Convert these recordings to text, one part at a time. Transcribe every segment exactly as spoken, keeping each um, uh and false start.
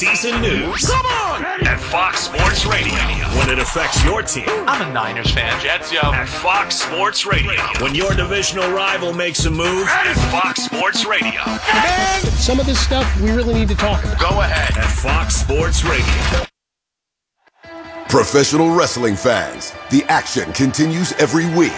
Season news. Come on! At Fox Sports Radio. When it affects your team. I'm a Niners fan, Jets, yo. At Fox Sports Radio. When your divisional rival makes a move. At Fox Sports Radio. And some of this stuff we really need to talk about. Go ahead. At Fox Sports Radio. Professional wrestling fans, the action continues every week.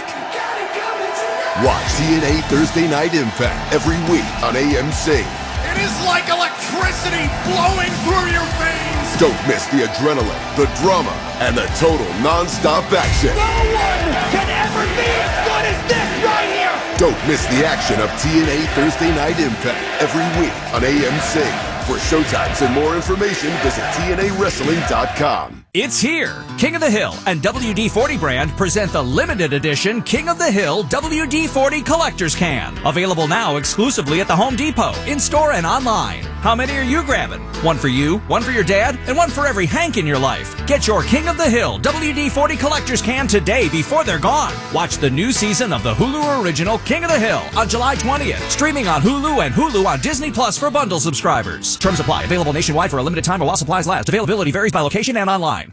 Watch T N A Thursday Night Impact every week on A M C. It is like electricity flowing through your veins. Don't miss the adrenaline, the drama, and the total non-stop action. No one can ever be as good as this right here. Don't miss the action of T N A Thursday Night Impact every week on A M C. For showtimes and more information, visit T N A wrestling dot com. It's here. King of the Hill and W D forty brand present the limited edition King of the Hill W D forty Collector's Can. Available now exclusively at the Home Depot, in-store and online. How many are you grabbing? One for you, one for your dad, and one for every Hank in your life. Get your King of the Hill W D forty Collector's Can today before they're gone. Watch the new season of the Hulu original King of the Hill on July twentieth. Streaming on Hulu and Hulu on Disney Plus for bundle subscribers. Terms apply. Available nationwide for a limited time while supplies last. Availability varies by location and online.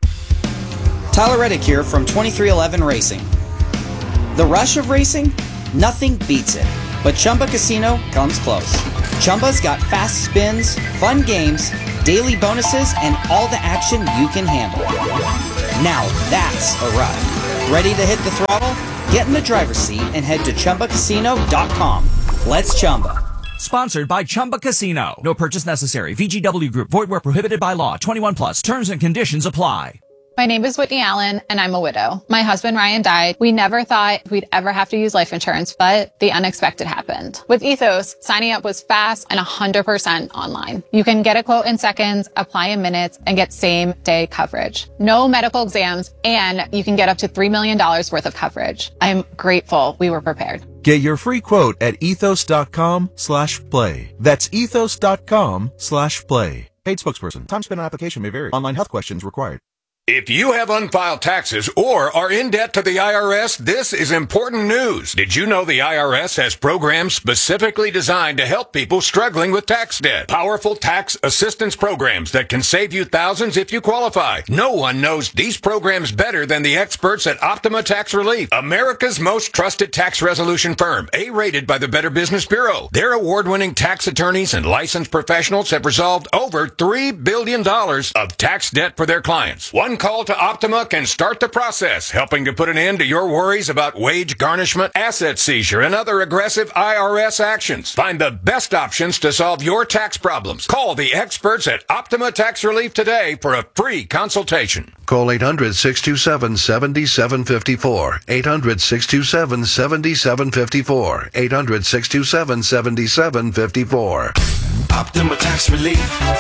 Tyler Reddick here from twenty-three eleven Racing. The rush of racing? Nothing beats it. But Chumba Casino comes close. Chumba's got fast spins, fun games, daily bonuses, and all the action you can handle. Now that's a ride. Ready to hit the throttle? Get in the driver's seat and head to Chumba Casino dot com. Let's Chumba. Sponsored by Chumba Casino. No purchase necessary. V G W Group. Void where prohibited by law. twenty-one plus. Terms and conditions apply. My name is Whitney Allen, and I'm a widow. My husband, Ryan, died. We never thought we'd ever have to use life insurance, but the unexpected happened. With Ethos, signing up was fast and one hundred percent online. You can get a quote in seconds, apply in minutes, and get same-day coverage. No medical exams, and you can get up to three million dollars worth of coverage. I'm grateful we were prepared. Get your free quote at ethos.com slash play. That's ethos.com slash play. Paid spokesperson. Time spent on application may vary. Online health questions required. If you have unfiled taxes or are in debt to the I R S, this is important news. Did you know the I R S has programs specifically designed to help people struggling with tax debt? Powerful tax assistance programs that can save you thousands if you qualify. No one knows these programs better than the experts at Optima Tax Relief, America's most trusted tax resolution firm, A-rated by the Better Business Bureau. Their award-winning tax attorneys and licensed professionals have resolved over three billion dollars of tax debt for their clients. One call to Optima can start the process, helping to put an end to your worries about wage garnishment, asset seizure, and other aggressive I R S actions. Find the best options to solve your tax problems. Call the experts at Optima Tax Relief today for a free consultation. Call eight hundred, six two seven, seven seven five four. eight hundred, six two seven, seven seven five four. eight hundred, six two seven, seven seven five four. Optima Tax Relief.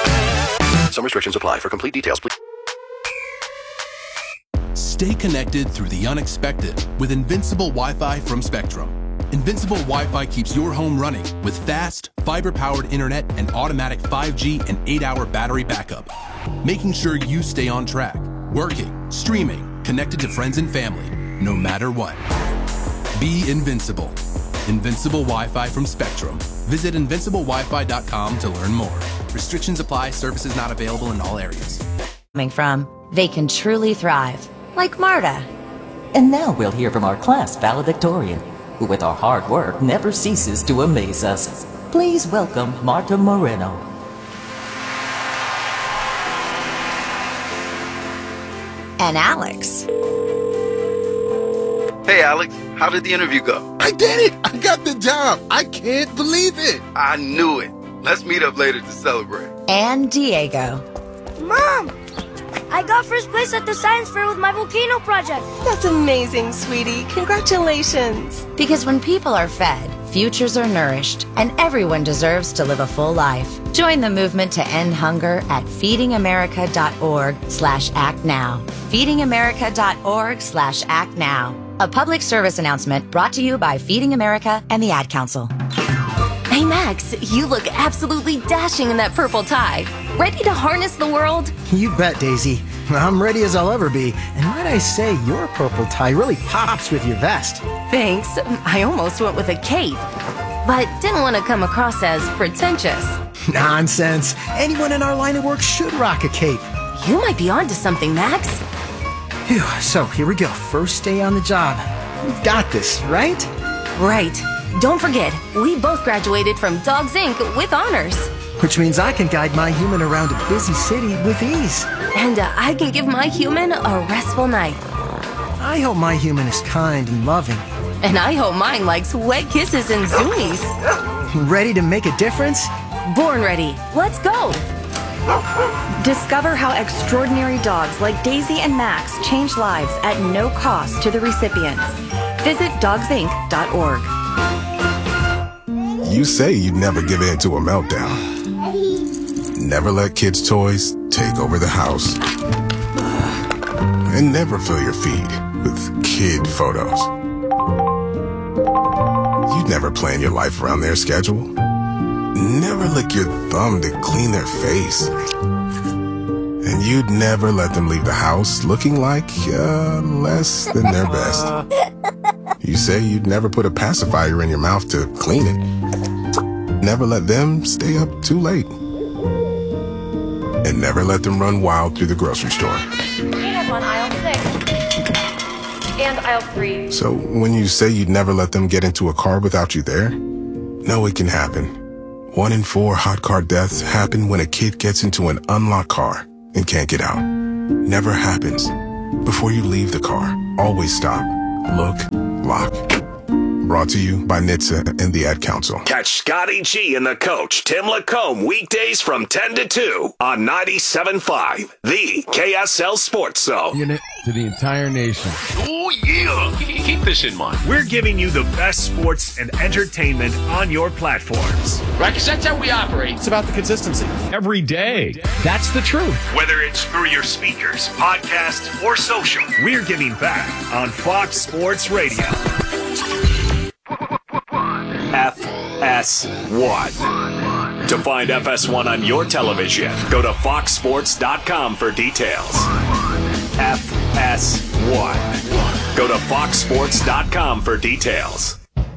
Some restrictions apply. For complete details, please. Stay connected through the unexpected with Invincible Wi-Fi from Spectrum. Invincible Wi-Fi keeps your home running with fast, fiber-powered internet and automatic five G and eight hour battery backup, making sure you stay on track, working, streaming, connected to friends and family, no matter what. Be invincible. Invincible Wi-Fi from Spectrum. Visit invincible wi fi dot com to learn more. Restrictions apply. Services not available in all areas. Coming from, they can truly thrive. Like Marta. And now we'll hear from our class valedictorian, who with our hard work never ceases to amaze us. Please welcome Marta Moreno. And Alex. Hey Alex, how did the interview go? I did it! I got the job! I can't believe it! I knew it. Let's meet up later to celebrate. And Diego. Mom! I got first place at the science fair with my volcano project. That's amazing, sweetie. Congratulations. Because when people are fed, futures are nourished, and everyone deserves to live a full life. Join the movement to end hunger at feedingamerica.org slash act now. feedingamerica.org slash act now. A public service announcement brought to you by Feeding America and the Ad Council. Hey Max, you look absolutely dashing in that purple tie. Ready to harness the world? You bet, Daisy. I'm ready as I'll ever be. And might I say, your purple tie really pops with your vest. Thanks. I almost went with a cape, but didn't want to come across as pretentious. Nonsense. Anyone in our line of work should rock a cape. You might be onto something, Max. Phew, so here we go. First day on the job. We've got this, right? Right. Don't forget, we both graduated from Dogs Incorporated with honors. Which means I can guide my human around a busy city with ease. And uh, I can give my human a restful night. I hope my human is kind and loving. And I hope mine likes wet kisses and zoomies. Ready to make a difference? Born ready. Let's go. Discover how extraordinary dogs like Daisy and Max change lives at no cost to the recipients. Visit dogs inc dot org. You say you'd never give in to a meltdown. Never let kids' toys take over the house. And never fill your feed with kid photos. You'd never plan your life around their schedule. Never lick your thumb to clean their face. And you'd never let them leave the house looking like uh, less than their best. You say you'd never put a pacifier in your mouth to clean it. Never let them stay up too late. And never let them run wild through the grocery store. Peanut on aisle six. And aisle three. So when you say you'd never let them get into a car without you there, no, it can happen. One in four hot car deaths happen when a kid gets into an unlocked car and can't get out. Never happens. Before you leave the car, always stop, look, lock. Brought to you by N H T S A and the Ad Council. Catch Scotty G and the coach, Tim Lacombe, weekdays from ten to two on ninety-seven point five, the K S L Sports Zone. Unit to the entire nation. Oh, yeah! Keep this in mind. We're giving you the best sports and entertainment on your platforms. Right, because that's how we operate. It's about the consistency. Every day. That's the truth. Whether it's through your speakers, podcast, or social, we're giving back on Fox Sports Radio. F S one. To find F S one on your television, go to fox sports dot com for details. F S one. Go to fox sports dot com for details.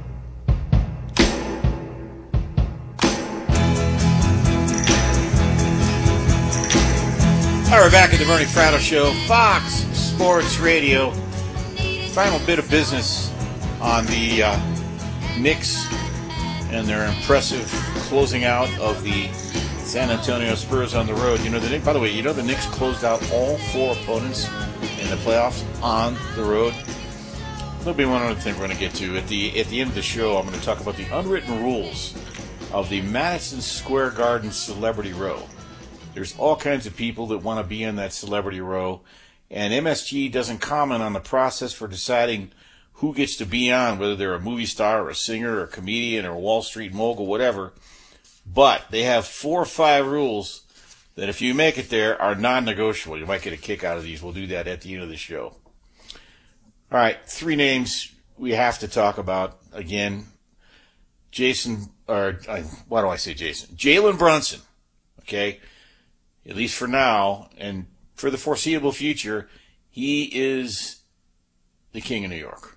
All right, we're back at the Bernie Fratto Show, Fox Sports Radio. Final bit of business on the uh, Knicks and their impressive closing out of the San Antonio Spurs on the road. You know, the Knicks, by the way, you know the Knicks closed out all four opponents in the playoffs on the road. There'll be one other thing we're going to get to. At the at the end of the show, I'm going to talk about the unwritten rules of the Madison Square Garden Celebrity Row. There's all kinds of people that want to be in that celebrity row, and M S G doesn't comment on the process for deciding who gets to be on, whether they're a movie star or a singer or a comedian or a Wall Street mogul, whatever. But they have four or five rules that if you make it there are non-negotiable. You might get a kick out of these. We'll do that at the end of the show. All right, three names we have to talk about again. Jason, or uh, why do I say Jason? Jalen Brunson, okay? At least for now, and for the foreseeable future, he is the king of New York.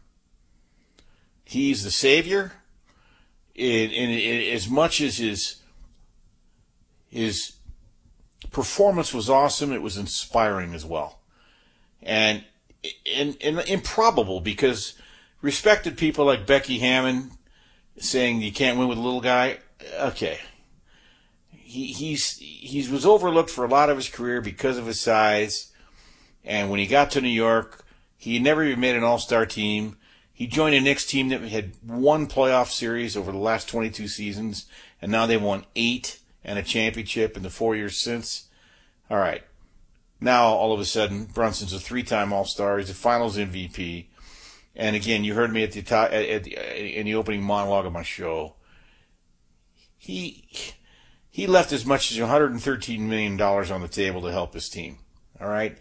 He's the savior. In, in, in, as much as his his performance was awesome, it was inspiring as well, and and, and improbable, because respected people like Becky Hammon saying you can't win with a little guy. Okay. He he's he was overlooked for a lot of his career because of his size, and when he got to New York, he never even made an all-star team. He joined a Knicks team that had one playoff series over the last twenty-two seasons, and now they've won eight and a championship in the four years since. All right, now all of a sudden, Brunson's a three-time all-star. He's a Finals M V P, and again, you heard me at the, at the in the opening monologue of my show. He. He left as much as one hundred thirteen million dollars on the table to help his team. All right?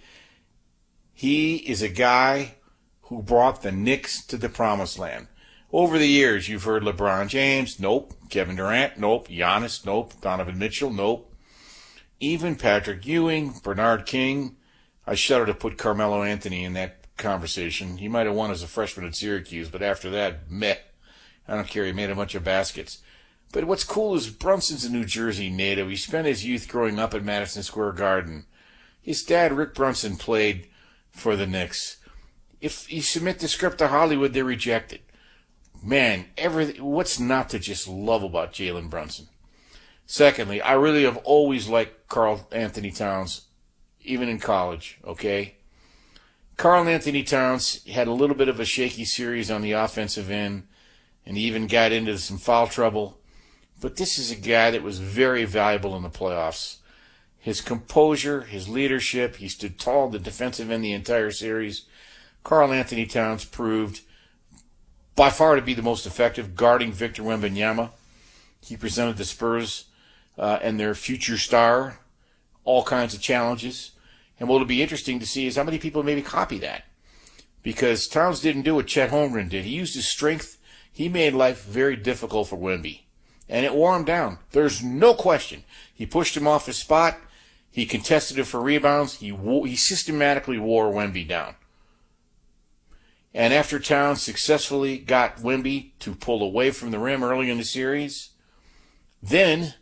He is a guy who brought the Knicks to the promised land. Over the years, you've heard LeBron James, nope. Kevin Durant, nope. Giannis, nope. Donovan Mitchell, nope. Even Patrick Ewing, Bernard King. I shudder to put Carmelo Anthony in that conversation. He might have won as a freshman at Syracuse, but after that, meh. I don't care. He made a bunch of baskets. But what's cool is Brunson's a New Jersey native. He spent his youth growing up at Madison Square Garden. His dad, Rick Brunson, played for the Knicks. If you submit the script to Hollywood, they reject it. Man, everything, what's not to just love about Jalen Brunson? Secondly, I really have always liked Karl Anthony Towns, even in college, okay? Karl Anthony Towns had a little bit of a shaky series on the offensive end, and he even got into some foul trouble. But this is a guy that was very valuable in the playoffs. His composure, his leadership, he stood tall at the defensive end the entire series. Karl Anthony Towns proved by far to be the most effective guarding Victor Wembanyama. He presented the Spurs uh, and their future star all kinds of challenges. And what'll be interesting to see is how many people maybe copy that. Because Towns didn't do what Chet Holmgren did. He used his strength. He made life very difficult for Wemby. And it wore him down. There's no question. He pushed him off his spot. He contested it for rebounds. He wo- he systematically wore Wemby down. And after Towns successfully got Wemby to pull away from the rim early in the series, then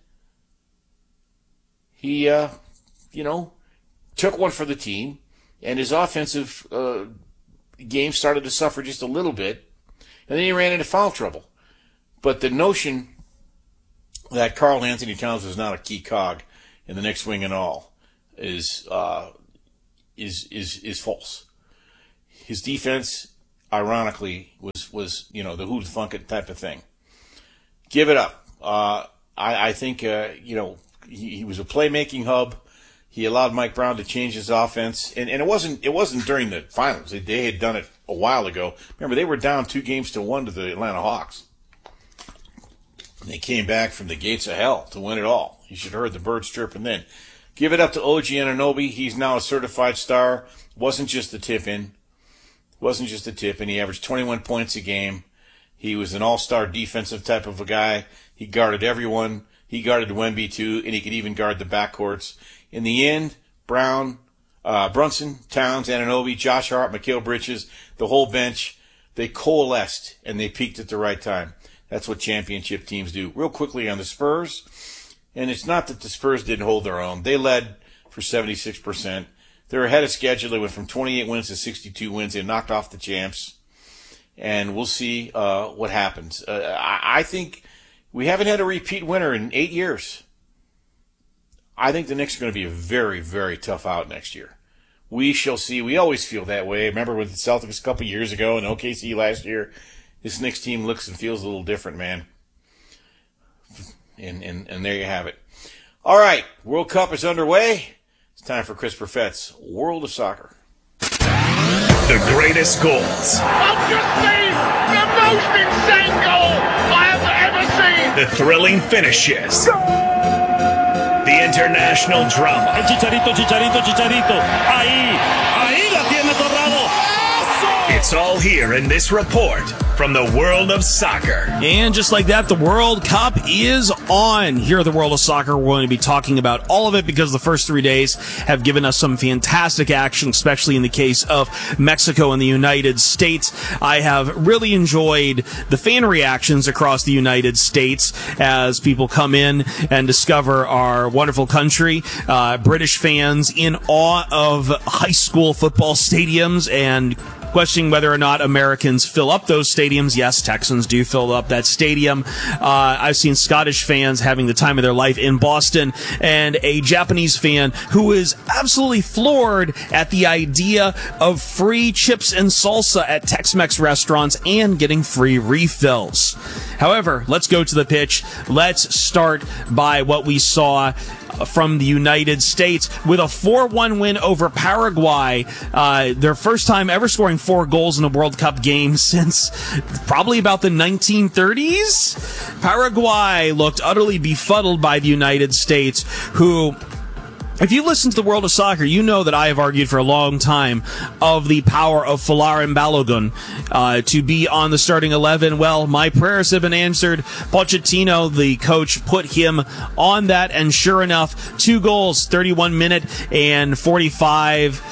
he, uh, you know, took one for the team, and his offensive uh, game started to suffer just a little bit, and then he ran into foul trouble. But the notion that Karl Anthony Towns was not a key cog in the Knicks wing and all is uh, is is is false. His defense, ironically, was was you know the who'd thunk it type of thing. Give it up. Uh, I, I think uh, you know he, he was a playmaking hub. He allowed Mike Brown to change his offense, and, and it wasn't it wasn't during the finals. They, they had done it a while ago. Remember, they were down two games to one to the Atlanta Hawks. They came back from the gates of hell to win it all. You should have heard the birds chirping then. Give it up to O G Anunoby. He's now a certified star. Wasn't just the tip in. Wasn't just a tip in. He averaged twenty-one points a game. He was an all-star defensive type of a guy. He guarded everyone. He guarded Wemby too, and he could even guard the backcourts. In the end, Brown, uh, Brunson, Towns, Anunoby, Josh Hart, Mikal Bridges, the whole bench, they coalesced and they peaked at the right time. That's what championship teams do. Real quickly on the Spurs, and it's not that the Spurs didn't hold their own. They led for seventy-six percent. They're ahead of schedule. They went from twenty-eight wins to sixty-two wins. They knocked off the champs, and we'll see uh, what happens. Uh, I, I think we haven't had a repeat winner in eight years. I think the Knicks are going to be a very, very tough out next year. We shall see. We always feel that way. Remember with the Celtics a couple years ago and O K C last year? This Knicks team looks and feels a little different, man. And, and, and there you have it. All right, World Cup is underway. It's time for Chris Perfett's World of Soccer. The greatest goals. I've just seen the most insane goal I have ever seen. The thrilling finishes. The international drama. El Chicharito, Chicharito, Chicharito. Ahí, ahí la tiene Torrado. It's all here in this report from the World of Soccer. And just like that, the World Cup is on. Here at the World of Soccer, we're going to be talking about all of it because the first three days have given us some fantastic action, especially in the case of Mexico and the United States. I have really enjoyed the fan reactions across the United States as people come in and discover our wonderful country. Uh, British fans in awe of high school football stadiums and questioning whether or not Americans fill up those stadiums. Yes, Texans do fill up that stadium. Uh, I've seen Scottish fans having the time of their life in Boston, and a Japanese fan who is absolutely floored at the idea of free chips and salsa at Tex-Mex restaurants and getting free refills. However, let's go to the pitch. Let's start by what we saw from the United States with a four one win over Paraguay. Uh, their first time ever scoring four goals in a World Cup game since probably about the nineteen thirties. Paraguay looked utterly befuddled by the United States, who, if you listen to the World of Soccer, you know that I have argued for a long time of the power of Folarin Balogun uh, to be on the starting eleven. Well, my prayers have been answered. Pochettino, the coach, put him on that, and sure enough, two goals, thirty-one minute and forty-five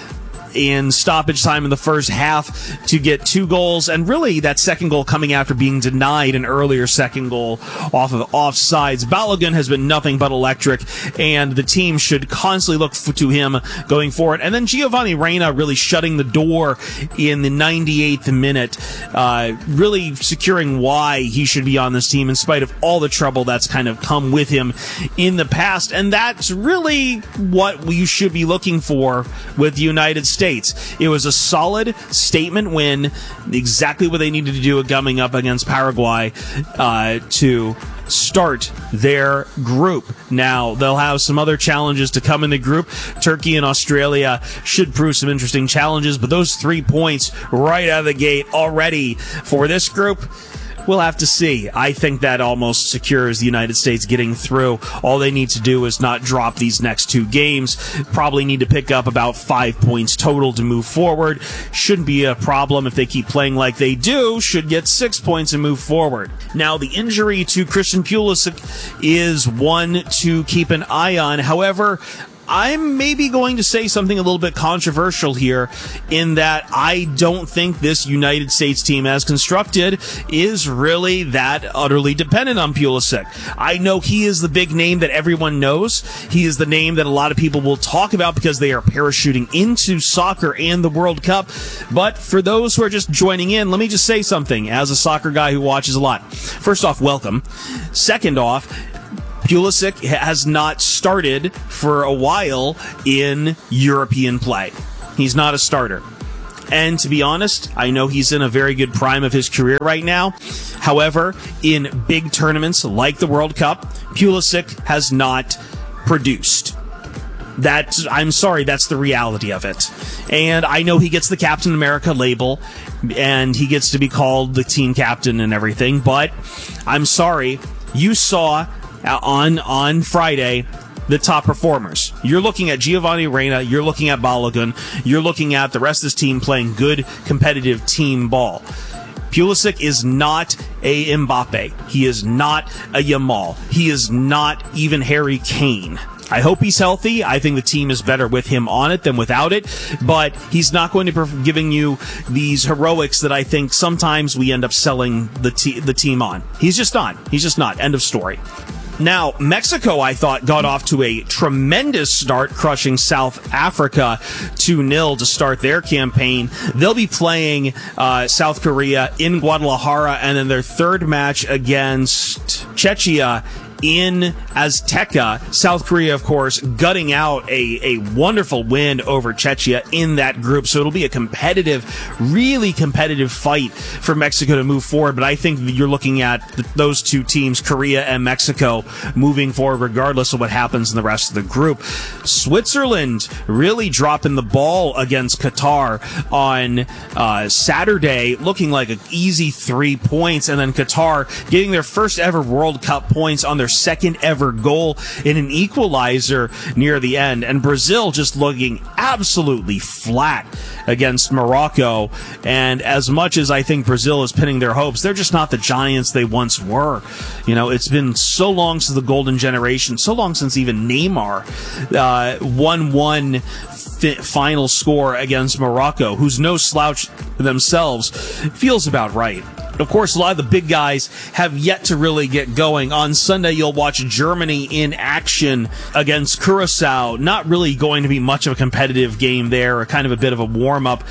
in stoppage time in the first half to get two goals, and really that second goal coming after being denied an earlier second goal off of offsides. Balogun has been nothing but electric, and the team should constantly look f- to him going forward. And then Giovanni Reyna really shutting the door in the ninety-eighth minute, uh, really securing why he should be on this team in spite of all the trouble that's kind of come with him in the past. And that's really what we should be looking for with the United States. It was a solid statement win, exactly what they needed to do coming up against Paraguay uh, to start their group. Now, they'll have some other challenges to come in the group. Turkey and Australia should prove some interesting challenges, but those three points right out of the gate already for this group, we'll have to see. I think that almost secures the United States getting through. All they need to do is not drop these next two games. Probably need to pick up about five points total to move forward. Shouldn't be a problem if they keep playing like they do. Should get six points and move forward. Now, the injury to Christian Pulisic is one to keep an eye on. However, I'm maybe going to say something a little bit controversial here in that I don't think this United States team as constructed is really that utterly dependent on Pulisic. I know he is the big name that everyone knows. He is the name that a lot of people will talk about because they are parachuting into soccer and the World Cup. But for those who are just joining in, let me just say something as a soccer guy who watches a lot. First off, welcome. Second off, Pulisic has not started for a while in European play. He's not a starter. And to be honest, I know he's in a very good prime of his career right now. However, in big tournaments like the World Cup, Pulisic has not produced. That's, I'm sorry, that's the reality of it. And I know he gets the Captain America label, and he gets to be called the team captain and everything, but I'm sorry, you saw on on Friday the top performers. You're looking at Giovanni Reyna, you're looking at Balogun, you're looking at the rest of this team playing good competitive team ball. Pulisic is not a Mbappe. He is not a Yamal. He is not even Harry Kane. I hope he's healthy. I think the team is better with him on it than without it, but he's not going to be giving you these heroics that I think sometimes we end up selling the te- the team on. He's just not. He's just not. End of story. Now, Mexico, I thought, got off to a tremendous start, crushing South Africa two nil to start their campaign. They'll be playing uh, South Korea in Guadalajara, and then their third match against Czechia in Azteca. South Korea, of course, gutting out a, a wonderful win over Czechia in that group. So it'll be a competitive, really competitive fight for Mexico to move forward. But I think you're looking at th- those two teams, Korea and Mexico, moving forward regardless of what happens in the rest of the group. Switzerland really dropping the ball against Qatar on uh, Saturday, looking like an easy three points. And then Qatar getting their first ever World Cup points on their second ever goal in an equalizer near the end. And Brazil just looking absolutely flat against Morocco. And as much as I think Brazil is pinning their hopes, they're just not the giants they once were. You know, it's been so long since the golden generation, so long since even Neymar uh, one one fi- final score against Morocco, who's no slouch themselves, feels about right. Of course, a lot of the big guys have yet to really get going. On Sunday, you'll watch Germany in action against Curacao. Not really going to be much of a competitive game there, or kind of a bit of a warm-up.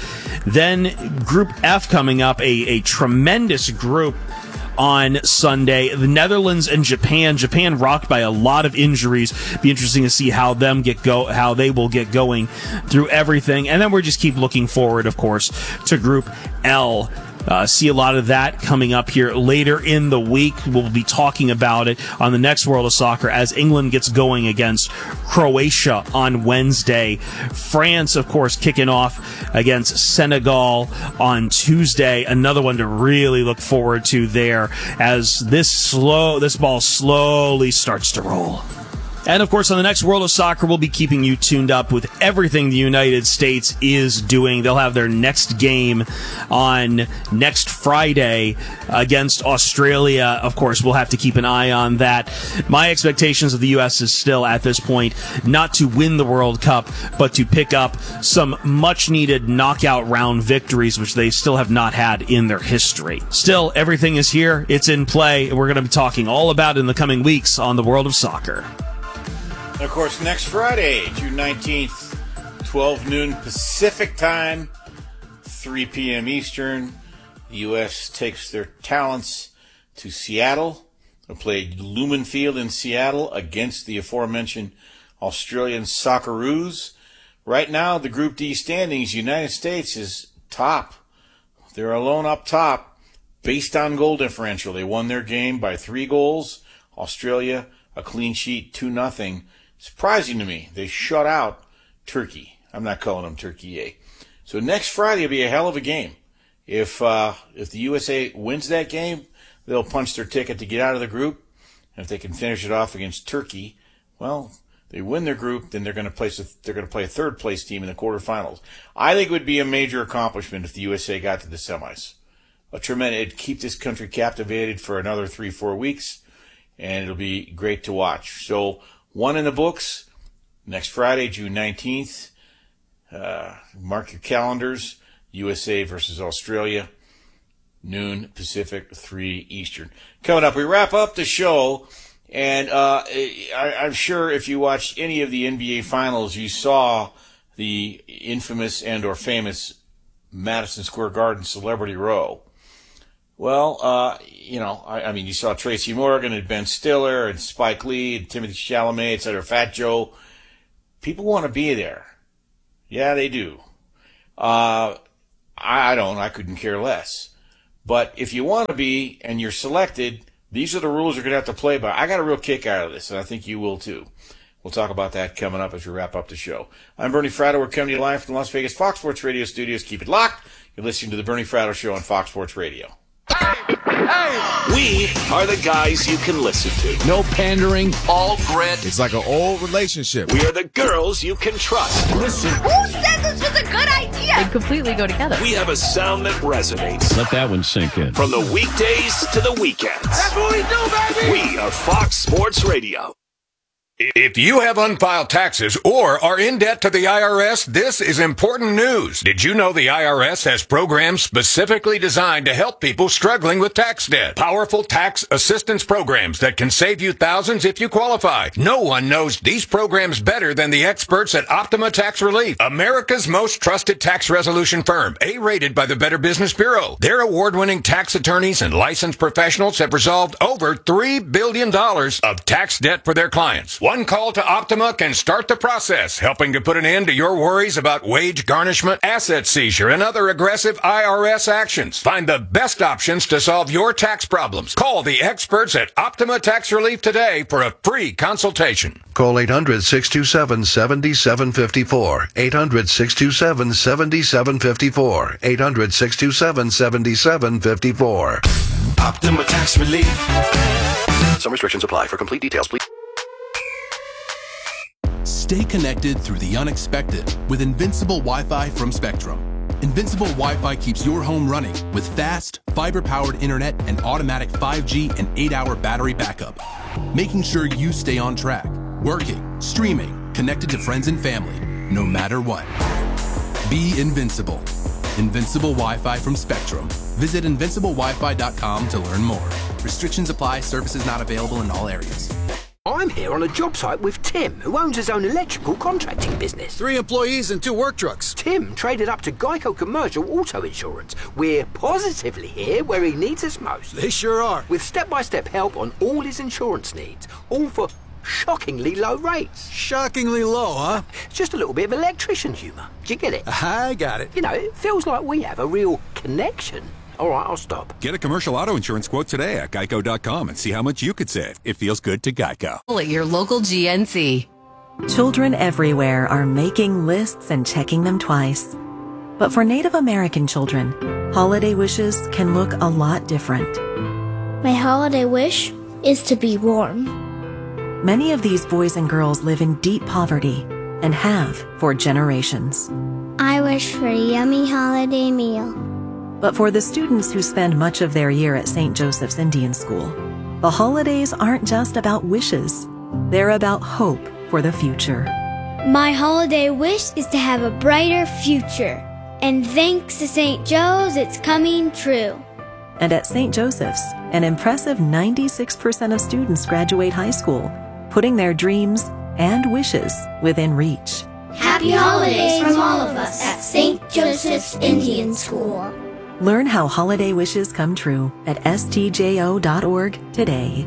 Then Group F coming up, a, a tremendous group on Sunday. The Netherlands and Japan. Japan rocked by a lot of injuries. Be interesting to see how them get go, how they will get going through everything. And then we just keep looking forward, of course, to Group L. Uh, see a lot of that coming up here later in the week. We'll be talking about it on the next World of Soccer as England gets going against Croatia on Wednesday. France, of course, kicking off against Senegal on Tuesday. Another one to really look forward to there as this slow, this ball slowly starts to roll. And, of course, on the next World of Soccer, we'll be keeping you tuned up with everything the United States is doing. They'll have their next game on next Friday against Australia. Of course, we'll have to keep an eye on that. My expectations of the U S is still, at this point, not to win the World Cup, but to pick up some much-needed knockout round victories, which they still have not had in their history. Still, everything is here. It's in play. We're going to be talking all about it in the coming weeks on the World of Soccer. And of course, next Friday, June nineteenth, twelve noon Pacific time, three p.m. Eastern, the U S takes their talents to Seattle. They'll play Lumen Field in Seattle against the aforementioned Australian Socceroos. Right now, the Group D standings, United States is top. They're alone up top based on goal differential. They won their game by three goals. Australia, a clean sheet, two nothing. Surprising to me, they shut out Turkey. I'm not calling them Turkey A. So next Friday will be a hell of a game. If uh, if the U S A wins that game, they'll punch their ticket to get out of the group. And if they can finish it off against Turkey, well, they win their group, then they're going to place a, they're going to play a third place team in the quarterfinals. I think it would be a major accomplishment if the U S A got to the semis. A tremendous, it'd keep this country captivated for another three, four weeks, and it'll be great to watch. So one in the books next Friday, June nineteenth. Uh, mark your calendars. U S A versus Australia, noon Pacific, three Eastern. Coming up, we wrap up the show. And uh, I, I'm sure if you watched any of the N B A Finals, you saw the infamous and or famous Madison Square Garden Celebrity Row. Well, uh, you know, I, I mean, you saw Tracy Morgan and Ben Stiller and Spike Lee and Timothy Chalamet, et cetera, Fat Joe. People want to be there. Yeah, they do. Uh, I, I don't. I couldn't care less. But if you want to be and you're selected, these are the rules you're going to have to play by. I got a real kick out of this, and I think you will too. We'll talk about that coming up as we wrap up the show. I'm Bernie Fratto. We're coming to you live from the Las Vegas Fox Sports Radio studios. Keep it locked. You're listening to the Bernie Fratto Show on Fox Sports Radio. We are the guys you can listen to. No pandering. All grit. It's like an old relationship. We are the girls you can trust. Listen. Who said this was a good idea? They completely go together. We have a sound that resonates. Let that one sink in. From the weekdays to the weekends. That's what we do, baby! We are Fox Sports Radio. If you have unfiled taxes or are in debt to the I R S, this is important news. Did you know the I R S has programs specifically designed to help people struggling with tax debt? Powerful tax assistance programs that can save you thousands if you qualify. No one knows these programs better than the experts at Optima Tax Relief, America's most trusted tax resolution firm, A-rated by the Better Business Bureau. Their award-winning tax attorneys and licensed professionals have resolved over three billion dollars of tax debt for their clients. One call to Optima can start the process, helping to put an end to your worries about wage garnishment, asset seizure, and other aggressive I R S actions. Find the best options to solve your tax problems. Call the experts at Optima Tax Relief today for a free consultation. Call eight hundred, six two seven, seven seven five four. eight hundred, six two seven, seven seven five four. eight hundred, six two seven, seven seven five four. Optima Tax Relief. Some restrictions apply. For complete details, please. Stay connected through the unexpected with Invincible Wi-Fi from Spectrum. Invincible Wi-Fi keeps your home running with fast, fiber-powered internet and automatic five G and eight hour battery backup, making sure you stay on track, working, streaming, connected to friends and family, no matter what. Be invincible. Invincible Wi-Fi from Spectrum. Visit invincible wi fi dot com to learn more. Restrictions apply. Services not available in all areas. I'm here on a job site with Tim, who owns his own electrical contracting business. Three employees and two work trucks. Tim traded up to Geico Commercial Auto Insurance. We're positively here where he needs us most. They sure are. With step-by-step help on all his insurance needs, all for shockingly low rates. Shockingly low, huh? Just a little bit of electrician humour. Do you get it? I got it. You know, it feels like we have a real connection. All right, I'll stop. Get a commercial auto insurance quote today at geico dot com and see how much you could save. It feels good to Geico. At your local G N C. Children everywhere are making lists and checking them twice. But for Native American children, holiday wishes can look a lot different. My holiday wish is to be warm. Many of these boys and girls live in deep poverty and have for generations. I wish for a yummy holiday meal. But for the students who spend much of their year at Saint Joseph's Indian School, the holidays aren't just about wishes. They're about hope for the future. My holiday wish is to have a brighter future. And thanks to Saint Joe's, it's coming true. And at Saint Joseph's, an impressive ninety-six percent of students graduate high school, putting their dreams and wishes within reach. Happy holidays from all of us at Saint Joseph's Indian School. Learn how holiday wishes come true at S T J O dot org today.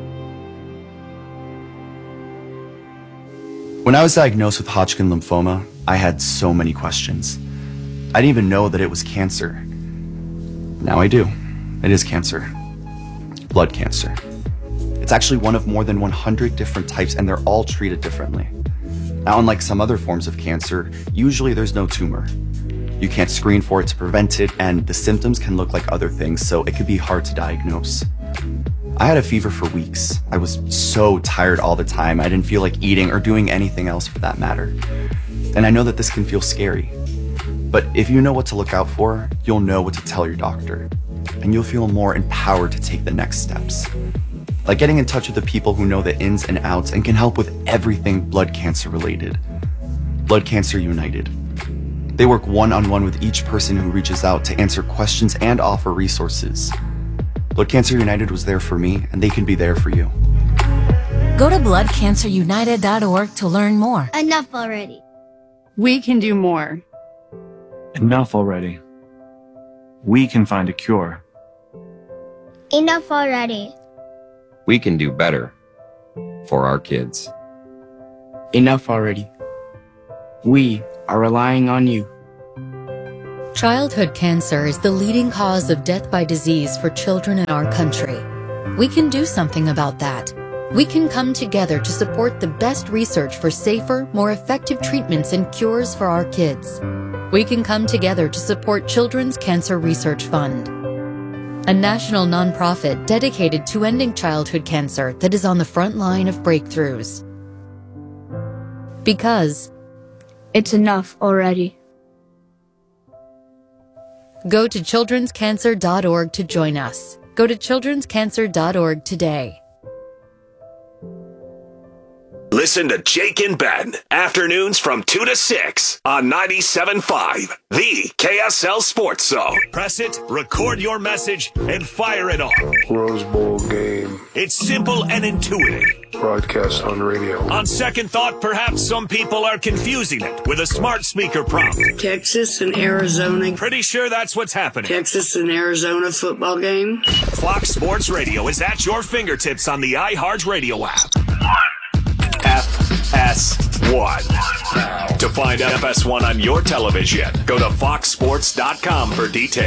When I was diagnosed with Hodgkin lymphoma, I had so many questions. I didn't even know that it was cancer. Now I do. It is cancer. Blood cancer. It's actually one of more than one hundred different types, and they're all treated differently. Now, unlike some other forms of cancer, usually there's no tumor. You can't screen for it to prevent it, and the symptoms can look like other things, so it could be hard to diagnose. I had a fever for weeks. I was so tired all the time. I didn't feel like eating or doing anything else for that matter. And I know that this can feel scary. But if you know what to look out for, you'll know what to tell your doctor. And you'll feel more empowered to take the next steps. Like getting in touch with the people who know the ins and outs and can help with everything blood cancer related. Blood Cancer United. They work one-on-one with each person who reaches out to answer questions and offer resources. Blood Cancer United was there for me, and they can be there for you. Go to blood cancer united dot org to learn more. Enough already. We can do more. Enough already. We can find a cure. Enough already. We can do better for our kids. Enough already. We are relying on you. Childhood cancer is the leading cause of death by disease for children in our country. We can do something about that. We can come together to support the best research for safer, more effective treatments and cures for our kids. We can come together to support Children's Cancer Research Fund, a national nonprofit dedicated to ending childhood cancer that is on the front line of breakthroughs. Because it's enough already. Go to children's cancer dot org to join us. Go to children's cancer dot org today. Listen to Jake and Ben, afternoons from two to six on ninety-seven point five, the K S L Sports Zone. Press it, record your message, and fire it off. Rose Bowl game. It's simple and intuitive. Broadcast on radio. On second thought, perhaps some people are confusing it with a smart speaker prompt. Texas and Arizona. Pretty sure that's what's happening. Texas and Arizona football game. Fox Sports Radio is at your fingertips on the iHeart Radio app. F S one. To find F S one on your television, go to fox sports dot com for details.